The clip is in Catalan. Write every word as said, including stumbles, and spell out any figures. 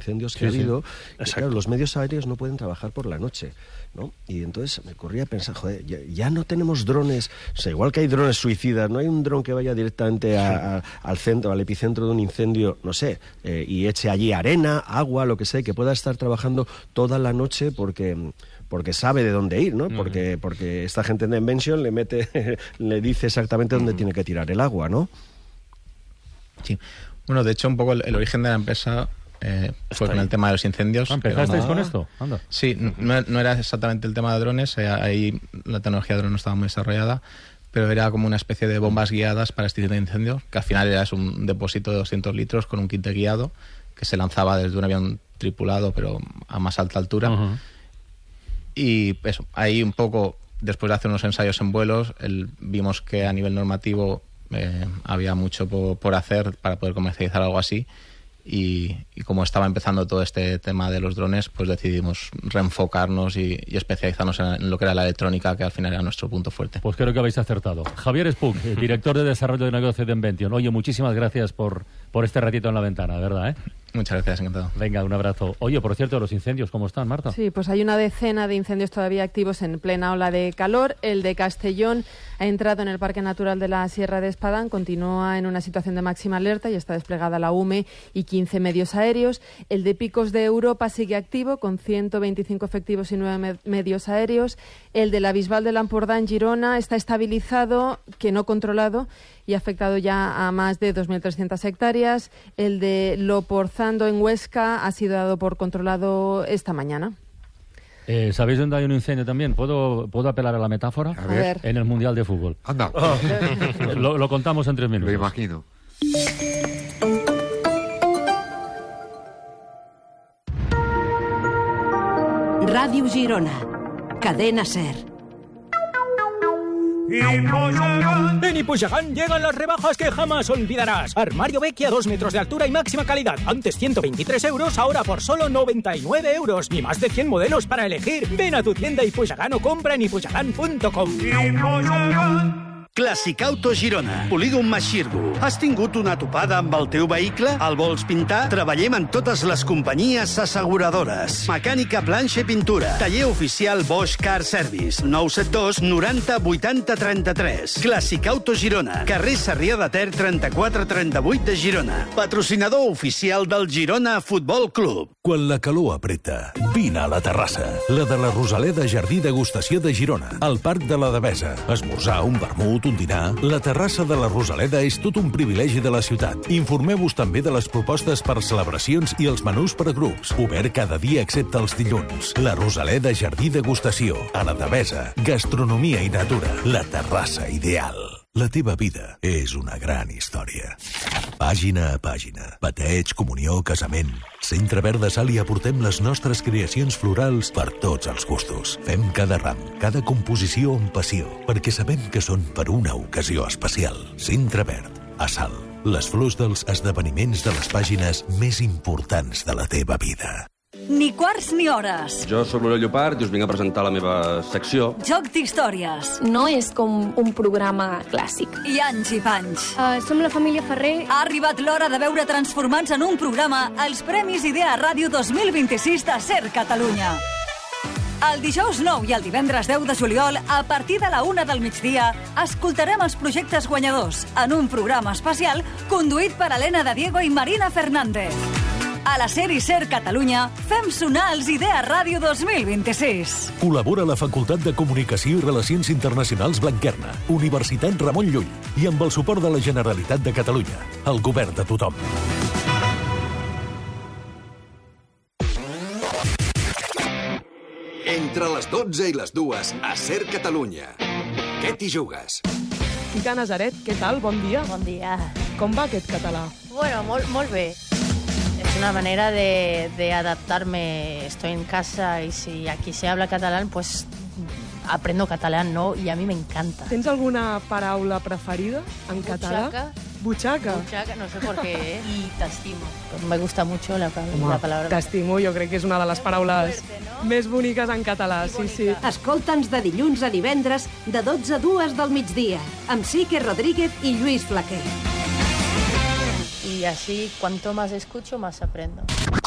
incendios que sí, ha habido, sí. Que, claro, los medios aéreos no pueden trabajar por la noche, ¿no? Y entonces me corría a pensar, joder, ya, ya no tenemos drones, o sea, igual que hay drones suicidas, no hay un dron que vaya directamente a, a, al centro, al epicentro de un incendio, no sé, eh, y eche allí arena, agua, lo que sea, que pueda estar trabajando toda la noche porque... porque sabe de dónde ir, ¿no? Porque, porque esta gente de Invention le mete, le dice exactamente dónde tiene que tirar el agua, ¿no? Sí. Bueno, de hecho, un poco el, el origen de la empresa eh, fue con el tema de los incendios. Ah, ¿empezasteis no, con esto? Anda. Sí, no, no era exactamente el tema de drones, eh, ahí la tecnología de drones no estaba muy desarrollada, pero era como una especie de bombas guiadas para extinción de incendios, que al final era un depósito de doscientos litros con un quinte guiado que se lanzaba desde un avión tripulado, pero a más alta altura. Uh-huh. Y eso, ahí un poco, después de hacer unos ensayos en vuelos, el, vimos que a nivel normativo eh, había mucho por, por hacer para poder comercializar algo así. Y, y como estaba empezando todo este tema de los drones, pues decidimos reenfocarnos y, y especializarnos en, en lo que era la electrónica, que al final era nuestro punto fuerte. Pues creo que habéis acertado. Javier Espuch, director de Desarrollo de Negocio de Invention. Oye, muchísimas gracias por, por este ratito en la ventana, ¿verdad? ¿eh? Muchas gracias, encantado. Venga, un abrazo. Oye, por cierto, los incendios, ¿cómo están, Marta? Sí, pues hay una decena de incendios todavía activos en plena ola de calor. El de Castellón ha entrado en el Parque Natural de la Sierra de Espadán, continúa en una situación de máxima alerta y está desplegada la U M E y quince medios aéreos. El de Picos de Europa sigue activo, con ciento veinticinco efectivos y nueve med- medios aéreos. El de la Bisbal del Ampurdá en Girona está estabilizado, que no controlado, y ha afectado ya a más de dos mil trescientas hectáreas. El de Loporzando en Huesca ha sido dado por controlado esta mañana. Eh, ¿Sabéis dónde hay un incendio también? ¿Puedo, ¿puedo apelar a la metáfora? A ver. En el Mundial de Fútbol. Anda. Oh. lo, lo contamos en tres minutos. Me imagino. Radio Girona. Cadena SER. En Ipuxagán llegan las rebajas que jamás olvidarás. Armario Vecchia, dos metros de altura y máxima calidad. Antes ciento veintitrés euros, ahora por solo noventa y nueve euros. Y más de cien modelos para elegir. Ven a tu tienda Ipuxagán o compra en ipuxagán punto com. Clàssic Auto Girona, Polígon Maxirgo. Has tingut una topada amb el teu vehicle? El vols pintar? Treballem en totes les companyies asseguradores. Mecànica, planxa i pintura. Taller oficial Bosch Car Service. nou set dos noranta vuitanta trenta-tres. Clàssic Auto Girona. Carrer Sarrià de Ter trenta-quatre trenta-vuit de Girona. Patrocinador oficial del Girona Futbol Club. Quan la calor apreta, vine a la terrassa. La de la Rosaleda Jardí Degustació de Girona. Al Parc de la Devesa. Esmorzar, un vermut, un dinar. La terrassa de la Rosaleda és tot un privilegi de la ciutat. Informeu-vos també de les propostes per celebracions i els menús per a grups. Obert cada dia excepte els dilluns. La Rosaleda Jardí Degustació. A la Devesa. Gastronomia i natura. La terrassa ideal. La teva vida és una gran història. Pàgina a pàgina. Bateig, comunió, casament. Centre Verd de Sal hi aportem les nostres creacions florals per tots els gustos. Fem cada ram, cada composició amb passió, perquè sabem que són per una ocasió especial. Centre Verd, a Sal. Les flors dels esdeveniments de les pàgines més importants de la teva vida. Ni quarts ni hores. Jo sóc l'Oriol Llopart i us vinc a presentar la meva secció. Joc d'històries. No és com un programa clàssic. I anys i panys. Uh, som la família Ferrer. Ha arribat l'hora de veure transformats en un programa els Premis Idea Ràdio dos mil vint-i-sis de SER Catalunya. El dijous nou i el divendres deu de juliol, a partir de la una del migdia, escoltarem els projectes guanyadors en un programa especial conduït per Helena de Diego i Marina Fernández. A la SER i SER Catalunya fem sonar els Idea Ràdio dos mil vint-i-sis. Col·labora la Facultat de Comunicació i Relacions Internacionals Blanquerna, Universitat Ramon Llull i amb el suport de la Generalitat de Catalunya, el govern de tothom. Entre les dotze i les dues, a SER Catalunya. Què t'hi jugues? Quica Nazaret, què tal? Bon dia. Bon dia. Com va aquest català? Bueno, molt, molt bé. Es una manera de, de adaptarme. Estoy en casa y si aquí se habla catalán, pues aprendo catalán, ¿no? Y a mí me encanta. ¿Tens alguna paraula preferida en català? Butxaca. Butxaca. Butxaca, no sé por qué, ¿eh? Y t'estimo. Me gusta mucho la, Home, la palabra. T'estimo, jo crec que és una de les paraules fuerte, ¿no? Més boniques en català, sí, sí. Escolta'ns de dilluns a divendres, de dotze a dues del migdia, amb Sique Rodríguez i Lluís Flaquer. Y así, cuanto más escucho, más aprendo.